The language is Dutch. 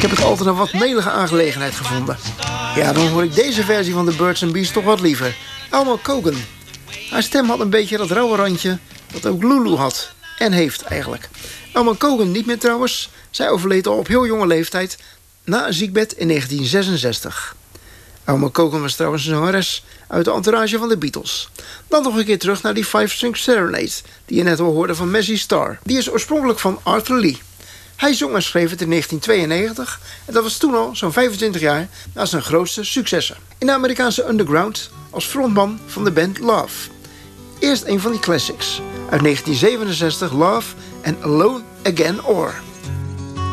heb het altijd een wat melige aangelegenheid gevonden. Ja, dan hoor ik deze versie van de Birds & Bees toch wat liever. Alma Cogan. Haar stem had een beetje dat rauwe randje dat ook Lulu had. En heeft eigenlijk. Alma Cogan niet meer trouwens. Zij overleed al op heel jonge leeftijd na een ziekbed in 1966. Alma Cogan was trouwens een zangeres uit de entourage van de Beatles. Dan nog een keer terug naar die Five String Serenade die je net al hoorde van Mazzy Star. Die is oorspronkelijk van Arthur Lee. Hij zong en schreef het in 1992 en dat was toen al zo'n 25 jaar na zijn grootste successen. In de Amerikaanse underground als frontman van de band Love. Eerst een van die classics uit 1967, Love en Alone Again Or.